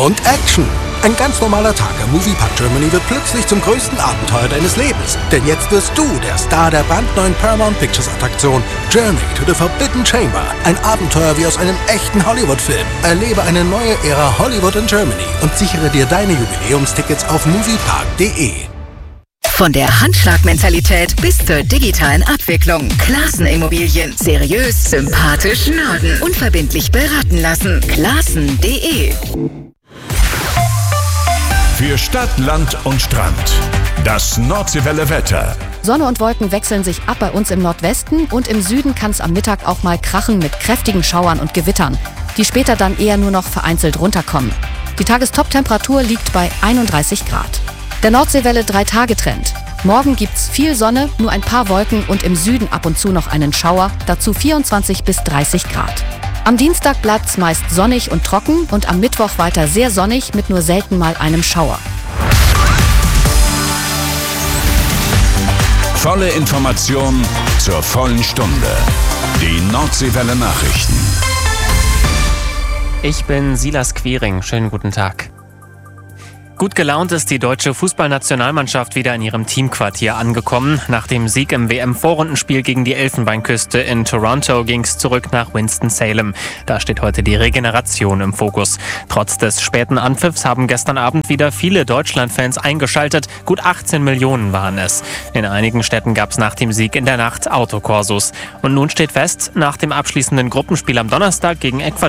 und Action. Ein ganz normaler Tag im Moviepark Germany wird plötzlich zum größten Abenteuer deines Lebens. Denn jetzt wirst du der Star der brandneuen Paramount Pictures Attraktion Journey to the Forbidden Chamber. Ein Abenteuer wie aus einem echten Hollywood-Film. Erlebe eine neue Ära Hollywood in Germany und sichere dir deine Jubiläumstickets auf moviepark.de. Von der Handschlagmentalität bis zur digitalen Abwicklung. Classen Immobilien. Seriös, sympathisch, Norden. Unverbindlich beraten lassen. Classen.de. Für Stadt, Land und Strand. Das Nordseewelle Wetter. Sonne und Wolken wechseln sich ab bei uns im Nordwesten und im Süden kann es am Mittag auch mal krachen mit kräftigen Schauern und Gewittern, die später dann eher nur noch vereinzelt runterkommen. Die Tagestop-Temperatur liegt bei 31 Grad. Der Nordseewelle 3-Tage-Trend. Morgen gibt's viel Sonne, nur ein paar Wolken und im Süden ab und zu noch einen Schauer, dazu 24 bis 30 Grad. Am Dienstag bleibt's meist sonnig und trocken und am Mittwoch weiter sehr sonnig mit nur selten mal einem Schauer. Volle Information zur vollen Stunde. Die Nordseewelle Nachrichten. Ich bin Silas Quiring. Schönen guten Tag. Gut gelaunt ist die deutsche Fußballnationalmannschaft wieder in ihrem Teamquartier angekommen. Nach dem Sieg im WM-Vorrundenspiel gegen die Elfenbeinküste in Toronto ging es zurück nach Winston-Salem. Da steht heute die Regeneration im Fokus. Trotz des späten Anpfiffs haben gestern Abend wieder viele Deutschlandfans eingeschaltet. Gut 18 Millionen waren es. In einigen Städten gab es nach dem Sieg in der Nacht Autokorsos. Und nun steht fest, nach dem abschließenden Gruppenspiel am Donnerstag gegen Ecuador